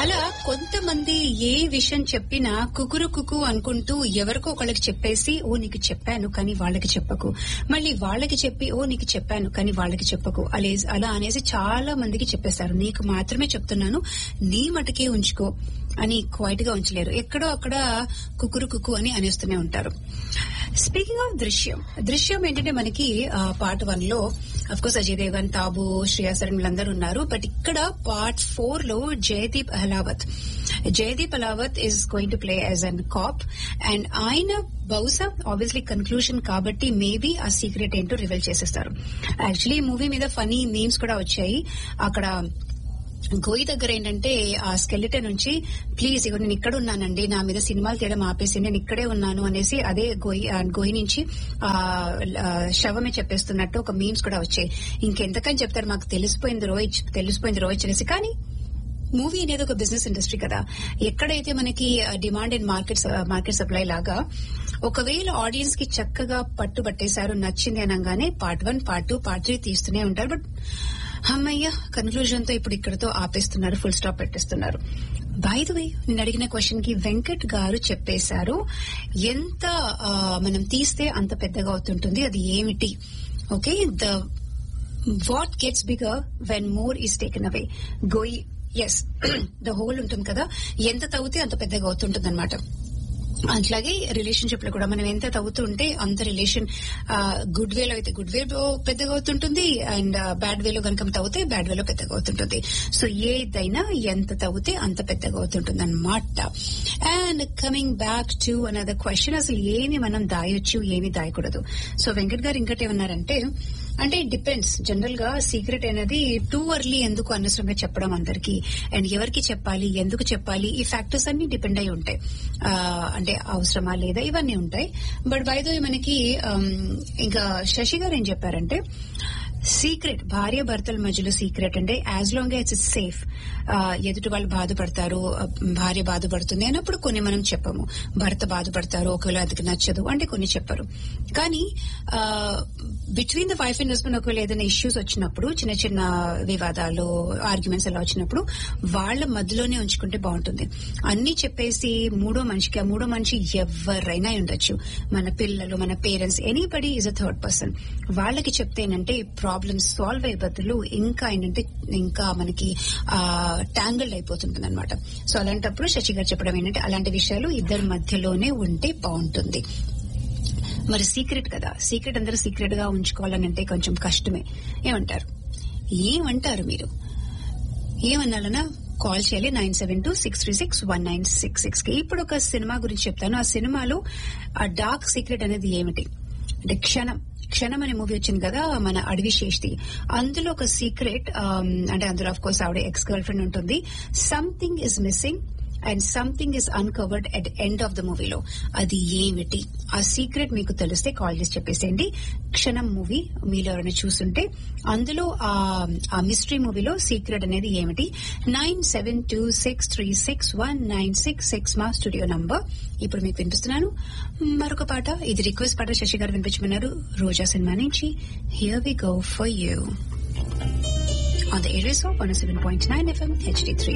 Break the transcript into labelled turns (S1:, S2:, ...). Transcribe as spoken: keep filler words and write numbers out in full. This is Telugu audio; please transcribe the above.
S1: అలా కొంతమంది ఏ విషయం చెప్పినా కుకురు కుకు అనుకుంటూ ఎవరికో ఒకళ్ళకి చెప్పేసి ఓ నీకు చెప్పాను కానీ వాళ్ళకి చెప్పకు, మళ్ళీ వాళ్ళకి చెప్పి ఓ నీకు చెప్పాను కానీ వాళ్ళకి చెప్పకు అలే అలా అనేసి చాలా మందికి చెప్పేశారు. నీకు మాత్రమే చెప్తున్నాను, నీ మటుకే ఉంచుకో అని క్వైట్ గా ఉంచలేరు. ఎక్కడో అక్కడ కుకురు కుకు అని అనేస్తూనే ఉంటారు. స్పీకింగ్ ఆఫ్ దృశ్యం, దృశ్యం ఏంటంటే మనకి పార్ట్ వన్ లో అఫ్ కోర్స్ అజయ్ దేవగన్, తాబు, శ్రేయా సరణ్ వీళ్ళందరూ ఉన్నారు. బట్ ఇక్కడ పార్ట్ ఫోర్ లో Jaydeep Ahlawat Jaydeep Ahlawat is going to play as an cap. And ఆయన బహుశా ఆబ్వియస్లీ కన్క్లూషన్ కాబట్టి మేబీ ఆ సీక్రెట్ ఏంటో రివీల్ చేసేస్తారు. యాక్చువల్లీ మూవీ మీద ఫనీ మీమ్స్ కూడా వచ్చాయి. అక్కడ గోయి దగ్గర ఏంటంటే ఆ స్కెలిటన్ నుంచి ప్లీజ్ ఇక నేను ఇక్కడ ఉన్నానండి, నా మీద సినిమాలు తీయడం ఆపేసి నేను ఇక్కడే ఉన్నాను అనేసి అదే గోయి గోయి నుంచి ఆ శవమే చెప్పేస్తున్నట్టు ఒక మీమ్స్ కూడా వచ్చాయి. ఇంకెంతకని చెప్తారు, మాకు తెలిసిపోయింది రోహిత్ తెలిసిపోయింది రోహిత్ అనేసి. కానీ మూవీ అనేది ఒక బిజినెస్ ఇండస్ట్రీ కదా, ఎక్కడైతే మనకి demand and market market supply లాగా ఒకవేళ ఆడియన్స్ కి చక్కగా పట్టు పట్టేశారు, నచ్చింది అనగానే part one part two part three తీస్తూనే ఉంటారు. బట్ అమ్మయ్య కన్క్లూజన్ తో ఇప్పుడు ఇక్కడతో ఆపేస్తున్నారు, ఫుల్ స్టాప్ పెట్టేస్తున్నారు. బై ద వే నేను అడిగిన క్వశ్చన్ కి వెంకట్ గారు చెప్పేశారు ఎంత మనం తీస్తే అంత పెద్దగా అవుతుంటుంది, అది ఏమిటి? Okay, the what gets bigger when more is taken away. గోయి yes the whole ఉంటుంది కదా, ఎంత తవ్వితే అంత పెద్దగా అవుతుంటుంది అనమాట. అట్లాగే రిలేషన్షిప్ లో కూడా మనం ఎంత తవ్వుతూ ఉంటే అంత రిలేషన్ గుడ్ వేలో అయితే గుడ్ వేలో పెద్దగా అవుతుంటుంది, అండ్ బ్యాడ్ వేలో కనుక తవ్వుతే బ్యాడ్ వేలో పెద్దగా అవుతుంటుంది. సో ఏదైనా ఎంత తవ్వుతే అంత పెద్దగా అవుతుంటుంది అనమాట. And coming back to another question, అసలు ఏమి మనం దాయొచ్చు ఏమి దాయకూడదు. సో వెంకట్ గారు ఇంకటి ఏమన్నారంటే, అంటే ఇట్ డిపెండ్స్. జనరల్ గా సీక్రెట్ అనేది టూ అర్లీ ఎందుకు అనవసరంగా చెప్పడం అందరికి, అండ్ ఎవరికి చెప్పాలి ఎందుకు చెప్పాలి ఈ ఫ్యాక్టర్స్ అన్ని డిపెండ్ అయి ఉంటాయి. అంటే అవసరమా లేదా ఇవన్నీ ఉంటాయి. బట్ బై ద వే మనకి ఇంకా శశి గారు ఏం చెప్పారంటే, సీక్రెట్ భార్య భర్తల మధ్యలో సీక్రెట్ అంటే as long as it's safe, ఎదుటి వాళ్ళు బాధపడతారు, భార్య బాధపడుతుంది అన్నప్పుడు కొన్ని మనం చెప్పము, భర్త బాధపడతారు ఒకవేళ అది నచ్చదు అంటే కొన్ని చెప్పరు. కానీ between the wife and husband ఒకవేళ ఏదైనా ఇష్యూస్ వచ్చినప్పుడు, చిన్న చిన్న వివాదాలు ఆర్గ్యుమెంట్స్ అలా వచ్చినప్పుడు వాళ్ళ మధ్యలోనే ఉంచుకుంటే బాగుంటుంది. అన్ని చెప్పేసి మూడో మనిషికి, ఆ మూడో మనిషి ఎవరైనా ఉండొచ్చు, మన పిల్లలు, మన parents, anybody is a third person. వాళ్ళకి చెప్తేనంటే ప్రాబ్లమ్స్ సాల్వ్ అయ్యే బదులు ఇంకా ఏంటంటే ఇంకా మనకి ఆ ట్యాంగిల్డ్ అయిపోతుంది అనమాట. సో అలాంటప్పుడు శశి గారు చెప్పడం ఏంటంటే అలాంటి విషయాలు ఇద్దరి మధ్యలోనే ఉంటే బాగుంటుంది. మరి సీక్రెట్ కదా, సీక్రెట్ అందరూ సీక్రెట్ గా ఉంచుకోవాలనంటే కొంచెం కష్టమే. ఏమంటారు ఏమంటారు మీరు? ఏమన్నాలన్నా కాల్ చేయాలి nine seven two six three six one nine six six కి. ఇప్పుడు ఒక సినిమా గురించి చెప్తాను. ఆ సినిమాలో ఆ డార్క్ సీక్రెట్ అనేది ఏమిటి అంటే, క్షణం క్షణం అనే మూవీ వచ్చింది కదా మన అడవి శేష్ది. అందులో ఒక సీక్రెట్ అంటే అందులో ఆఫ్ కోర్స్ ఆవిడ ఎక్స్ గర్ల్ ఫ్రెండ్ ఉంటుంది. Something is missing and something is uncovered at end of the మూవీలో. అది ఏమిటి? ఆ సీక్రెట్ మీకు తెలిస్తే కాల్ చేసి చెప్పేసేయండి. క్షణం మూవీ మీలో ఎవరైనా చూస్తుంటే అందులో ఆ మిస్టరీ మూవీలో సీక్రెట్ అనేది ఏమిటి? Nine seven two six three six one nine six six మా స్టూడియో నంబర్. ఇప్పుడు మీకు వినిపిస్తున్నాను మరొక పాట. ఇది రిక్వెస్ట్ పాట, శశి గారు వినిపించమన్నారు. రోజా సినిమా నుంచి here we go for you on the areas of one seven point nine FM HD three.